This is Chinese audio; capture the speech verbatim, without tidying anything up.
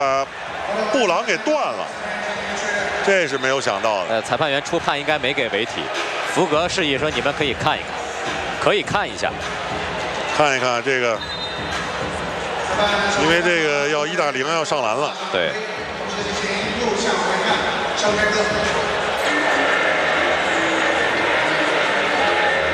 把布朗给断了，这是没有想到的。 呃，裁判员初判应该没给违体，福格示意说你们可以看一看，可以看一下， 看一看这个，因为这个要一打零要上篮了。 对。